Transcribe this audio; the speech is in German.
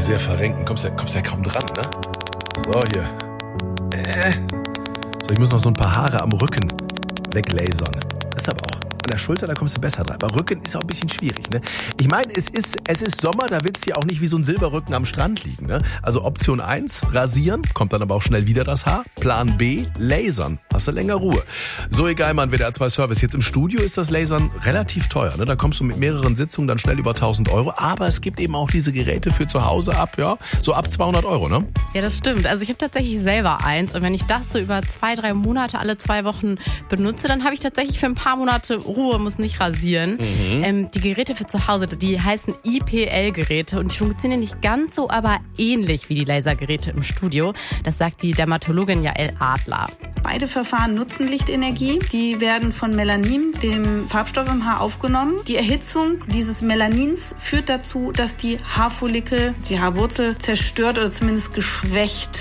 sehr verrenken. Kommst ja kaum dran, ne? So, hier. So, ich muss noch so ein paar Haare am Rücken weglasern. Das ist aber auch an der Schulter, da kommst du besser dran. Aber Rücken ist auch ein bisschen schwierig, ne? Ich meine, es ist Sommer, da willst du ja auch nicht wie so ein Silberrücken am Strand liegen, ne? Also Option 1, rasieren, kommt dann aber auch schnell wieder das Haar. Plan B, lasern, hast du länger Ruhe. Zoe Geilmann, WDR 2 Service. Jetzt im Studio ist das Lasern relativ teuer, ne? Da kommst du mit mehreren Sitzungen dann schnell über 1.000 Euro. Aber es gibt eben auch diese Geräte für zu Hause ab 200 Euro, ne? Ja, das stimmt. Also ich habe tatsächlich selber eins. Und wenn ich das so über 2-3 Monate alle 2 Wochen benutze, dann habe ich tatsächlich für ein paar Monate Ruhe, muss nicht rasieren. Die Geräte für zu Hause, die heißen IPL-Geräte und die funktionieren nicht ganz so, aber ähnlich wie die Lasergeräte im Studio. Das sagt die Dermatologin Jael Adler. Beide Verfahren nutzen Lichtenergie. Die werden von Melanin, dem Farbstoff im Haar, aufgenommen. Die Erhitzung dieses Melanins führt dazu, dass die Haarfollikel, die Haarwurzel zerstört oder zumindest geschwächt